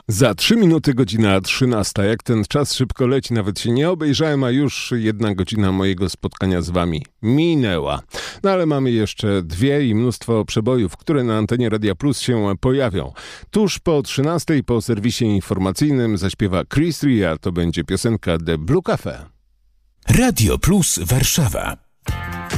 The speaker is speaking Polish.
Za 3 minuty godzina 13. Jak ten czas szybko leci, nawet się nie obejrzałem, a już 1 godzina mojego spotkania z wami minęła. No ale mamy jeszcze 2 i mnóstwo przebojów, które na antenie Radia Plus się pojawią. Tuż po 13 po serwisie informacyjnym zaśpiewa Chris Rea, to będzie piosenka The Blue Cafe. Radio Plus Warszawa.